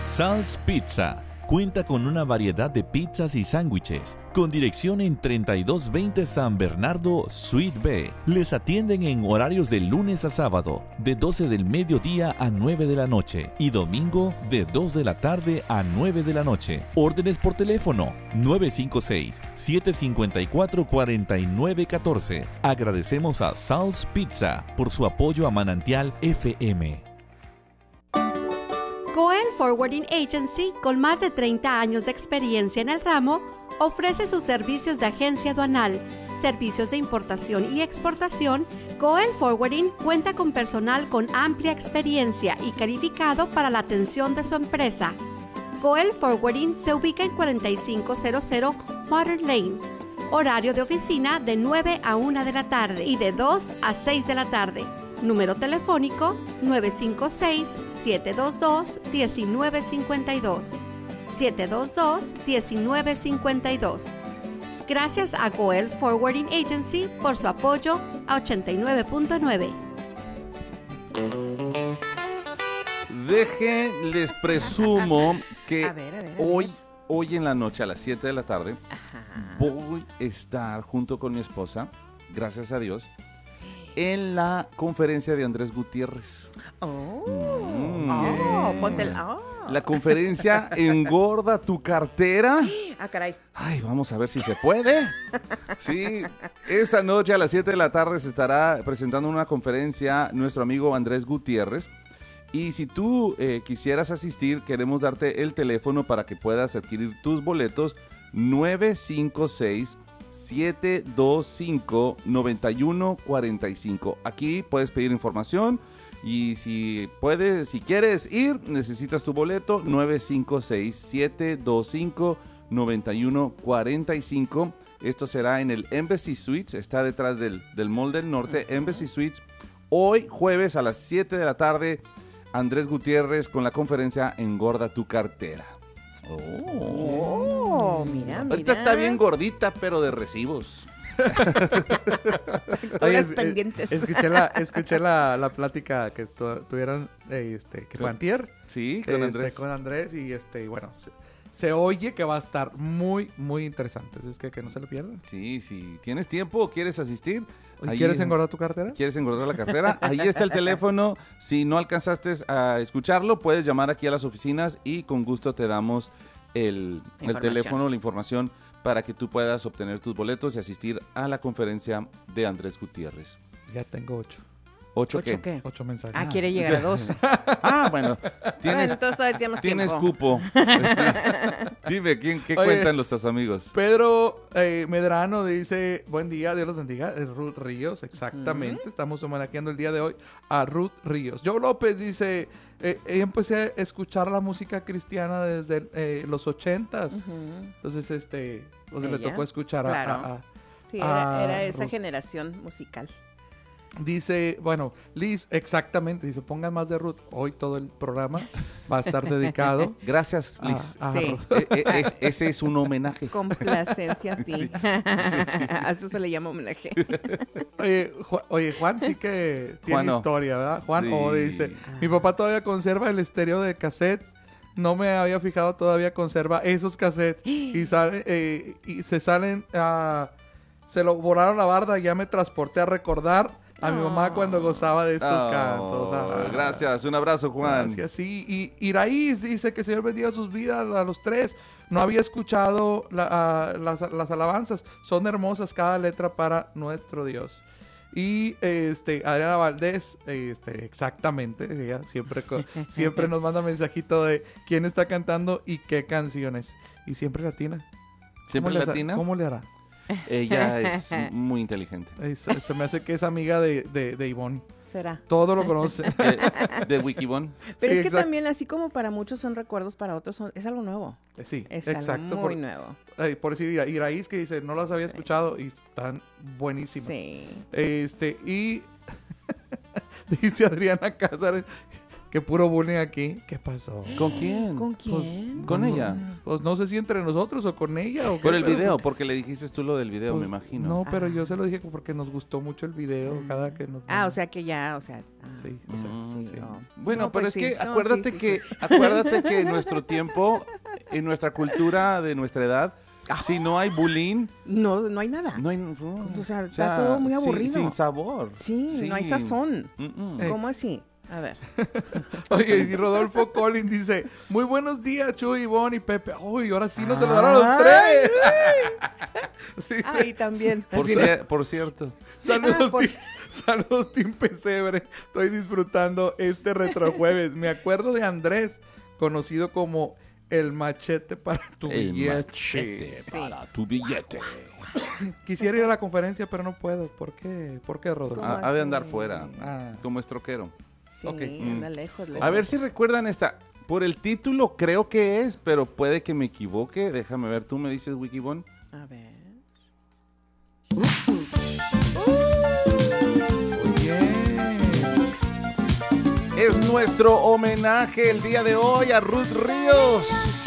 Sal's Pizza cuenta con una variedad de pizzas y sándwiches, con dirección en 3220 San Bernardo, Suite B. Les atienden en horarios de lunes a sábado, de 12 del mediodía a 9 de la noche, y domingo de 2 de la tarde a 9 de la noche. Órdenes por teléfono 956-754-4914. Agradecemos a Sal's Pizza por su apoyo a Manantial FM. Coel Forwarding Agency, con más de 30 años de experiencia en el ramo, ofrece sus servicios de agencia aduanal, servicios de importación y exportación. Coel Forwarding cuenta con personal con amplia experiencia y calificado para la atención de su empresa. Coel Forwarding se ubica en 4500 Water Lane. Horario de oficina de 9 a 1 de la tarde y de 2 a 6 de la tarde. Número telefónico 956-722-1952. 722-1952. Gracias a Coel Forwarding Agency por su apoyo a 89.9. Les presumo que A ver. hoy en la noche a las 7 de la tarde voy a estar junto con mi esposa, gracias a Dios, en la conferencia de Andrés Gutiérrez. Ponte La conferencia Engorda tu cartera. Ah, caray. Ay, vamos a ver si se puede. Sí, esta noche a las 7 de la tarde se estará presentando una conferencia nuestro amigo Andrés Gutiérrez. Y si tú quisieras asistir, queremos darte el teléfono para que puedas adquirir tus boletos. 956-725-9145. Aquí puedes pedir información y si quieres ir, necesitas tu boleto. 956-725-9145. Esto será en el Embassy Suites, está detrás del Mall del Norte, Embassy Suites. Hoy jueves a las 7 de la tarde, Andrés Gutiérrez con la conferencia Engorda tu cartera. Mira. Ahorita está bien gordita, pero de recibos. Oye, pendientes. Escuché la plática que tuvieron que fue antier. Sí, con Andrés. Con Andrés y bueno, se oye que va a estar muy, muy interesante. Es que no se lo pierdan. Sí, ¿tienes tiempo o quieres asistir? ¿Quieres engordar tu cartera? ¿Quieres engordar la cartera? Ahí está el teléfono. Si no alcanzaste a escucharlo, puedes llamar aquí a las oficinas y con gusto te damos el teléfono, la información para que tú puedas obtener tus boletos y asistir a la conferencia de Andrés Gutiérrez. Ya tengo 8. ¿8 qué? 8 mensajes. Quiere llegar a 2. Bueno, tienes tiempo. cupo. Sí. Dime, ¿qué cuentan los amigos? Pedro Medrano dice, buen día, Dios los bendiga. Ruth Ríos, exactamente. Estamos homenajeando el día de hoy a Ruth Ríos. Joe López dice, empecé a escuchar la música cristiana desde los 80s. Entonces, le tocó escuchar claro. Sí, era esa Ruth. Generación musical. Dice, bueno, Liz, exactamente, dice, pongan más de Ruth. Hoy todo el programa va a estar dedicado. Gracias, Liz. Sí. Ese es un homenaje. Complacencia a ti. Sí. A eso se le llama homenaje. Oye, Juan sí que tiene Juan, no. historia, ¿verdad? Juan Sí. dice, mi papá todavía conserva el estéreo de cassette. No me había fijado, todavía conserva esos cassettes. Y se salen, se lo borraron la barda. Ya me transporté a recordar a mi mamá cuando gozaba de estos cantos. Gracias, un abrazo, Juan. Gracias, sí. Y Iraíz dice que el Señor bendiga sus vidas a los tres. No había escuchado las alabanzas. Son hermosas cada letra para nuestro Dios. Y Adriana Valdés, exactamente, ella siempre nos manda mensajito de quién está cantando y qué canciones. Y siempre latina. ¿Siempre latina? ¿Cómo le hará? Ella es muy inteligente. Se me hace que es amiga de Ivonne. ¿Será? Todo lo conoce. De Wikibon. Pero Sí, es que exacto. también, así como para muchos son recuerdos, para otros es algo nuevo. Sí, Es exacto. algo muy nuevo. Por decir, Iraíz que dice, no las había escuchado y están buenísimas. Sí. Y dice Adriana Cázares, que puro bullying aquí. ¿Qué pasó? ¿Con quién? ¿Con quién? ¿Con ella? Pues no sé si entre nosotros o con ella o qué, Por el pero, video, porque le dijiste tú lo del video, pues, me imagino. No, pero Ah. yo se lo dije porque nos gustó mucho el video, cada que nos... Ah, o sea que ya, o sea. Sí, o sea, Mm, sí. no. Bueno, No, pero pues es que sí. No, acuérdate sí, sí, que sí. acuérdate que en nuestro tiempo, en nuestra cultura de nuestra edad, si no hay bullying, No, no hay nada. no hay, O sea, está todo muy aburrido. Sin sabor. Sí, no hay sazón. Mm-mm. ¿Cómo así? A ver. Oye, y Rodolfo Collins dice, muy buenos días, Chuy, Ivonne y Pepe. Uy, ahora sí nos saludaron a los tres. Dice, Ahí también. Por cierto. saludos, por- saludos, Team Pesebre. Estoy disfrutando este retrojueves. Me acuerdo de Andrés, conocido como el machete para tu El billete. machete para tu billete. Quisiera ir a la conferencia, pero no puedo. ¿Por qué? ¿Por qué, Rodolfo? ¿Cómo Ha de así? andar fuera, Ah. como es troquero. Sí, Ok. anda lejos, lejos. A ver si recuerdan esta. Por el título creo que es, pero puede que me equivoque. Déjame ver, tú me dices, Wikibon. A ver. Bien. Es nuestro homenaje el día de hoy a Ruth Ríos.